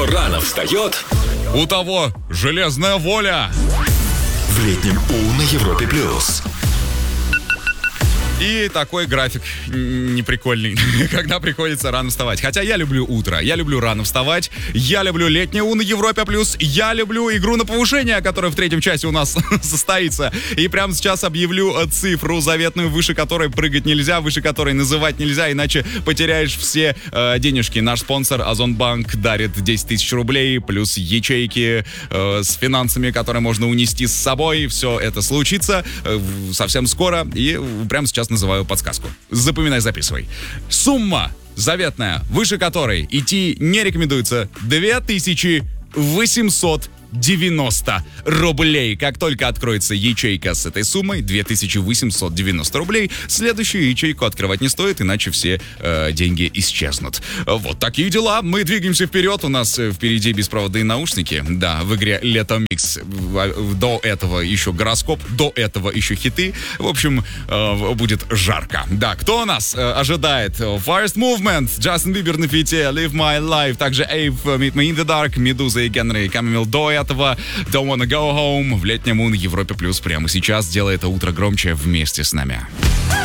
Кто рано встает, У того железная воля. в летнем У на Европе+. И такой график неприкольный, когда приходится рано вставать. Хотя я люблю утро, я люблю рано вставать, я люблю летнее У на Европе+, я люблю игру на повышение, которая в третьем часе у нас состоится. И прямо сейчас объявлю цифру заветную, выше которой прыгать нельзя, выше которой называть нельзя, иначе потеряешь все денежки. Наш спонсор Озонбанк дарит 10 тысяч рублей, плюс ячейки с финансами, которые можно унести с собой. Все это случится совсем скоро, и прямо сейчас называю подсказку. Запоминай, записывай. Сумма заветная, выше которой идти не рекомендуется, 2890 рублей. Как только откроется ячейка с этой суммой, 2890 рублей, следующую ячейку открывать не стоит, иначе все деньги исчезнут. Вот такие дела. Мы двигаемся вперед. У нас впереди беспроводные наушники. Да, в игре Лето Микс. До этого еще гороскоп, до этого еще хиты. В общем, будет жарко. Да, кто у нас ожидает? Forest Movement, Джастин Бибер на фите, Live My Life, также Ape, Meet Me in the Dark, Медуза и Генри Камилл до этого, Don't Wanna Go Home в летнем У на Европе+. Прямо сейчас делай это утро громче вместе с нами.